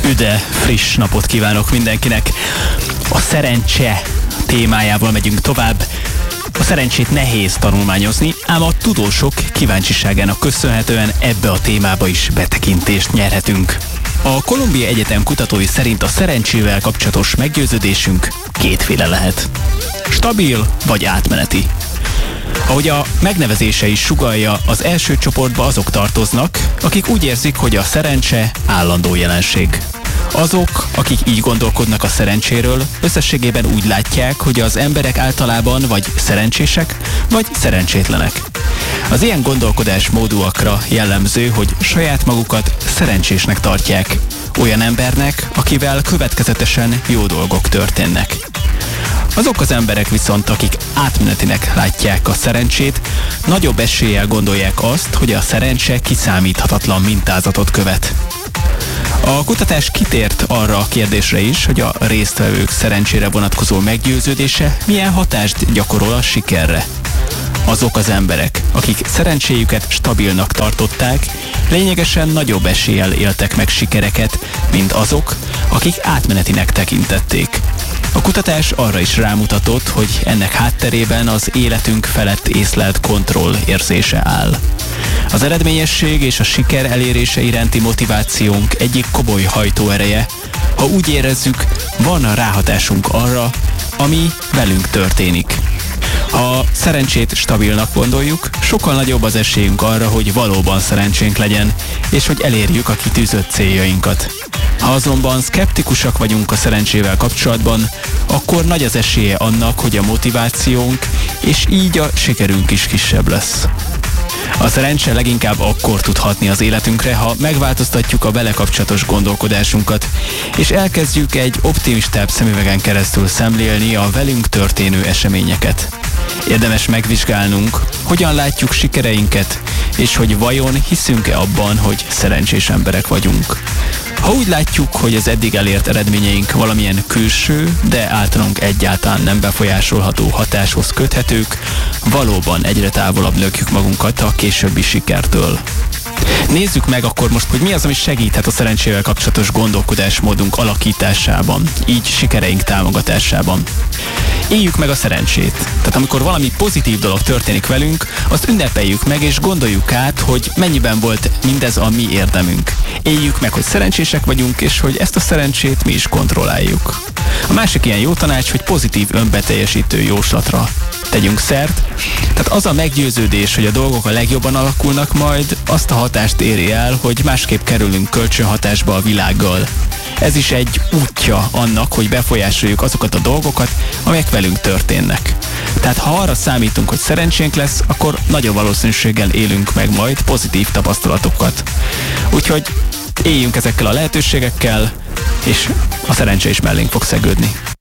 Üde, friss napot kívánok mindenkinek. A szerencse témájával megyünk tovább. A szerencsét nehéz tanulmányozni, ám a tudósok kíváncsiságának köszönhetően ebbe a témába is betekintést nyerhetünk. A Columbia Egyetem kutatói szerint a szerencsével kapcsolatos meggyőződésünk kétféle lehet. Stabil vagy átmeneti. Ahogy a megnevezése is sugallja, az első csoportba azok tartoznak, akik úgy érzik, hogy a szerencse állandó jelenség. Azok, akik így gondolkodnak a szerencséről, összességében úgy látják, hogy az emberek általában vagy szerencsések, vagy szerencsétlenek. Az ilyen gondolkodásmódúakra jellemző, hogy saját magukat szerencsésnek tartják, olyan embernek, akivel következetesen jó dolgok történnek. Azok az emberek viszont, akik átmenetinek látják a szerencsét, nagyobb eséllyel gondolják azt, hogy a szerencse kiszámíthatatlan mintázatot követ. A kutatás kitért arra a kérdésre is, hogy a résztvevők szerencsére vonatkozó meggyőződése milyen hatást gyakorol a sikerre. Azok az emberek, akik szerencséjüket stabilnak tartották, lényegesen nagyobb eséllyel éltek meg sikereket, mint azok, akik átmenetinek tekintették. A kutatás arra is rámutatott, hogy ennek hátterében az életünk felett észlelt kontroll érzése áll. Az eredményesség és a siker elérése iránti motivációnk egyik komoly hajtóereje, ha úgy érezzük, van ráhatásunk arra, ami velünk történik. Ha szerencsét stabilnak gondoljuk, sokkal nagyobb az esélyünk arra, hogy valóban szerencsénk legyen, és hogy elérjük a kitűzött céljainkat. Ha azonban szkeptikusak vagyunk a szerencsével kapcsolatban, akkor nagy az esélye annak, hogy a motivációnk és így a sikerünk is kisebb lesz. A szerencse leginkább akkor tud hatni az életünkre, ha megváltoztatjuk a vele kapcsolatos gondolkodásunkat, és elkezdjük egy optimistább szemüvegen keresztül szemlélni a velünk történő eseményeket. Érdemes megvizsgálnunk, hogyan látjuk sikereinket, és hogy vajon hiszünk-e abban, hogy szerencsés emberek vagyunk. Ha úgy látjuk, hogy az eddig elért eredményeink valamilyen külső, de általunk egyáltalán nem befolyásolható hatáshoz köthetők, valóban egyre távolabb lökjük magunkat a későbbi sikertől. Nézzük meg akkor most, hogy mi az, ami segíthet a szerencsével kapcsolatos gondolkodásmódunk alakításában, így sikereink támogatásában. Éljük meg a szerencsét. Tehát amikor valami pozitív dolog történik velünk, azt ünnepeljük meg és gondoljuk át, hogy mennyiben volt mindez a mi érdemünk. Éljük meg, hogy szerencsések vagyunk, és hogy ezt a szerencsét mi is kontrolláljuk. A másik ilyen jó tanács, hogy pozitív önbeteljesítő jóslatra tegyünk szert. Tehát az a meggyőződés, hogy a dolgok a legjobban alakulnak majd, azt a hatást éri el, hogy másképp kerülünk kölcsönhatásba a világgal. Ez is egy útja annak, hogy befolyásoljuk azokat a dolgokat, amelyek velünk történnek. Tehát ha arra számítunk, hogy szerencsénk lesz, akkor nagyobb valószínűséggel élünk meg majd pozitív tapasztalatokat. Úgyhogy éljünk ezekkel a lehetőségekkel, és a szerencse is mellénk fog szegődni.